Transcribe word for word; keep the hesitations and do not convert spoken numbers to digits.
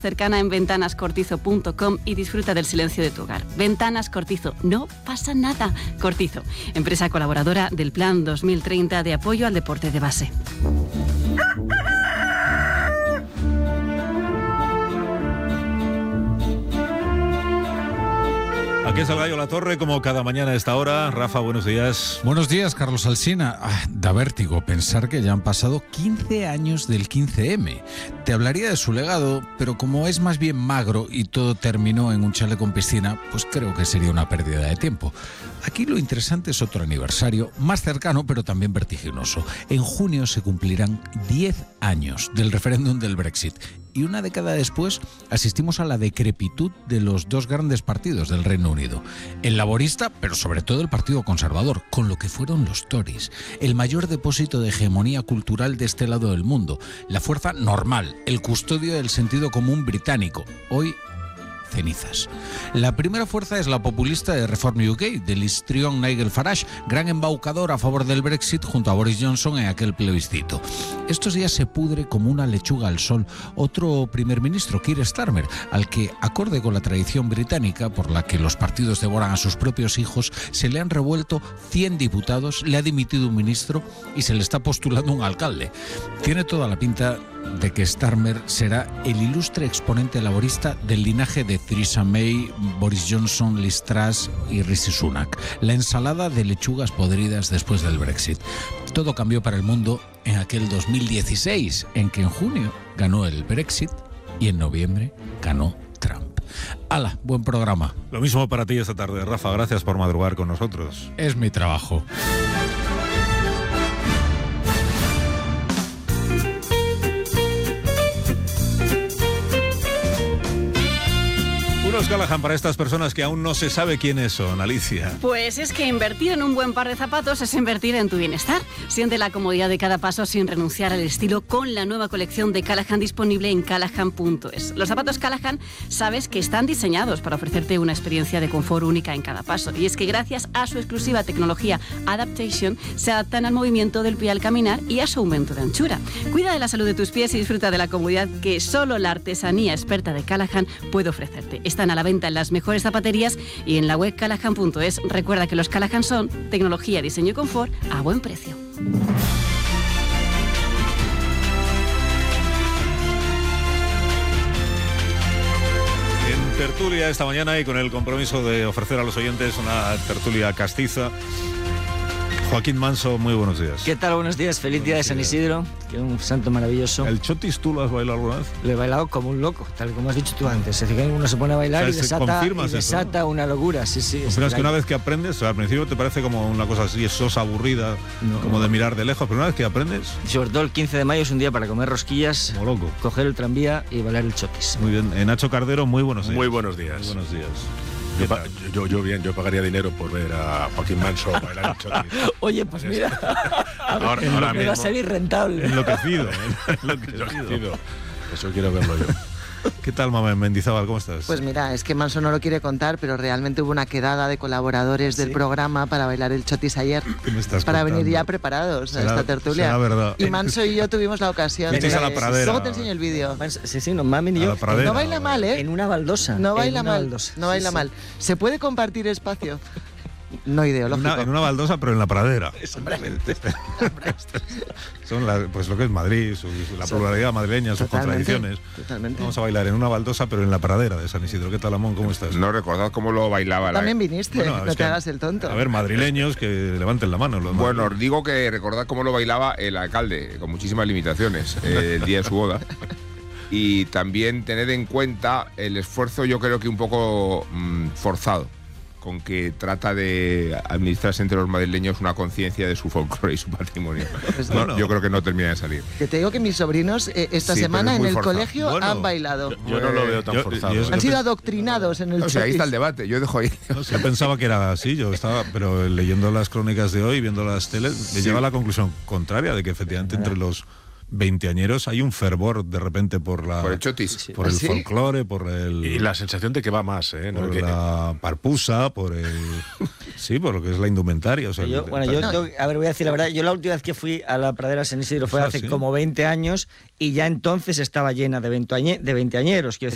cercana en ventanas cortizo punto com y disfruta del silencio de tu hogar. Ventanas Cortizo, no pasa nada. Cortizo, empresa colaboradora del Plan dos mil treinta de apoyo al deporte de base. Aquí es el Gallo La Torre, como cada mañana a esta hora. Rafa, buenos días. Buenos días, Carlos Alsina. Ah, da vértigo pensar que ya han pasado quince años del quince eme. Te hablaría de su legado, pero como es más bien magro y todo terminó en un chalet con piscina, pues creo que sería una pérdida de tiempo. Aquí lo interesante es otro aniversario, más cercano pero también vertiginoso. En junio se cumplirán diez años del referéndum del Brexit. Y una década después asistimos a la decrepitud de los dos grandes partidos del Reino Unido. El laborista, pero sobre todo el Partido Conservador, con lo que fueron los Tories. El mayor depósito de hegemonía cultural de este lado del mundo. La fuerza normal, el custodio del sentido común británico. Hoy, cenizas. La primera fuerza es la populista de Reform U K, del histrión Nigel Farage, gran embaucador a favor del Brexit junto a Boris Johnson en aquel plebiscito. Estos días se pudre como una lechuga al sol otro primer ministro, Keir Starmer, al que, acorde con la tradición británica por la que los partidos devoran a sus propios hijos, se le han revuelto cien diputados, le ha dimitido un ministro y se le está postulando un alcalde. Tiene toda la pinta de que Starmer será el ilustre exponente laborista del linaje de Theresa May, Boris Johnson, Liz Truss y Rishi Sunak. La ensalada de lechugas podridas después del Brexit. Todo cambió para el mundo en aquel dos mil dieciséis, en que en junio ganó el Brexit y en noviembre ganó Trump. ¡Hala! Buen programa. Lo mismo para ti esta tarde, Rafa. Gracias por madrugar con nosotros. Es mi trabajo. Unos Callahan para estas personas que aún no se sabe quiénes son, Alicia. Pues es que invertir en un buen par de zapatos es invertir en tu bienestar. Siente la comodidad de cada paso sin renunciar al estilo con la nueva colección de Callahan disponible en callahan punto es. Los zapatos Callahan sabes que están diseñados para ofrecerte una experiencia de confort única en cada paso. Y es que gracias a su exclusiva tecnología Adaptation se adaptan al movimiento del pie al caminar y a su aumento de anchura. Cuida de la salud de tus pies y disfruta de la comodidad que solo la artesanía experta de Callahan puede ofrecerte. Están a la venta en las mejores zapaterías y en la web callahan punto es. Recuerda que los Callahan son tecnología, diseño y confort a buen precio. En tertulia esta mañana y con el compromiso de ofrecer a los oyentes una tertulia castiza, Joaquín Manso, muy buenos días. ¿Qué tal? Buenos días. Feliz buenos día de San Isidro, que es un santo maravilloso. ¿El chotis tú lo has bailado alguna vez? Lo he bailado como un loco, tal como has dicho tú antes. Es decir, que uno se pone a bailar, o sea, y desata, y desata eso, una locura. Sí, sí. Es que una vez que aprendes, o sea, al principio te parece como una cosa así, sosa, aburrida, no, como de mirar de lejos, pero una vez que aprendes... Sobre todo el quince de mayo es un día para comer rosquillas, como loco, coger el tranvía y bailar el chotis. Muy bien. Eh, Nacho Cardero, muy buenos días. Muy buenos días. Muy buenos días. Yo, pa- yo, yo bien, yo pagaría dinero por ver a Joaquín Manso bailar el chotis. Oye, pues mira, ahora, ahora me va a salir rentable. Enloquecido, ¿eh? Enloquecido. Eso quiero verlo yo. ¿Qué tal, mamá Mendizábal? ¿Cómo estás? Pues mira, es que Manso no lo quiere contar, pero realmente hubo una quedada de colaboradores ¿Sí? del programa para bailar el chotis ayer. ¿Qué me estás para contando? venir ya preparados será, a esta tertulia. Será verdad. Y Manso y yo tuvimos la ocasión de... a la pradera. Luego te enseño el vídeo. Sí, sí, no, mami y yo. No baila mal, ¿eh? En una baldosa. No baila mal, baldosa. no baila sí, mal. Sí. ¿Se puede compartir espacio? No ideológico. En una, en una baldosa, pero en la pradera. Exactamente. Son la, pues lo que es Madrid, su, la pluralidad madrileña, sus totalmente, contradicciones. Totalmente. Vamos a bailar en una baldosa, pero en la pradera de San Isidro. ¿Qué tal, Amón? ¿Cómo estás? No recordad cómo lo bailaba. También la... viniste, bueno, no te que, hagas el tonto. A ver, madrileños que levanten la mano. Los bueno, os digo que recordad cómo lo bailaba el alcalde, con muchísimas limitaciones, eh, el día de su boda. Y también tened en cuenta el esfuerzo, yo creo que un poco mmm, forzado, con que trata de administrarse entre los madrileños una conciencia de su folclore y su patrimonio. Pues no, no, yo creo que no termina de salir. Que te digo que mis sobrinos eh, esta sí, semana en el forzado. colegio bueno, han bailado. Yo, yo no lo veo tan yo, forzado. Yo, yo, han sido adoctrinados en el O sea, ahí está el debate, yo dejo ahí. No, yo pensaba que era así, yo estaba, pero leyendo las crónicas de hoy, viendo las teles, me sí. lleva a la conclusión contraria de que efectivamente entre los veinteañeros hay un fervor de repente por la por el chotis, por el ¿Sí? folclore, por el y la sensación de que va más, ¿eh? por no, que... la parpusa, por el sí, por lo que es la indumentaria, o sea, yo, bueno, yo, yo, a ver, voy a decir la verdad, yo la última vez que fui a la pradera San Isidro fue o sea, hace ¿sí? como veinte años y ya entonces estaba llena de veinteañeros, quiero